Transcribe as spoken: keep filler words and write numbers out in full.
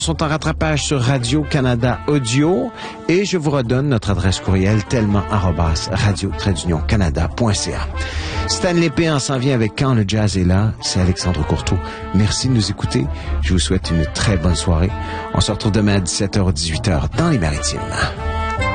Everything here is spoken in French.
sont en rattrapage sur Radio-Canada Audio et je vous redonne notre adresse courriel tellement arobase radio tiret union canada point c a. Stanley P. en s'en vient avec Quand le jazz est là. C'est Alexandre Courteau. Merci de nous écouter. Je vous souhaite une très bonne soirée. On se retrouve demain à dix-sept heures dix-huit heures dans les Maritimes.